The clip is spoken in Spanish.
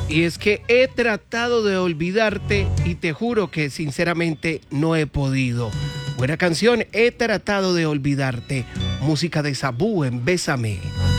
Y es que he tratado de olvidarte y te juro que sinceramente no he podido. Buena canción, he tratado de olvidarte. Música de Sabú en Bésame.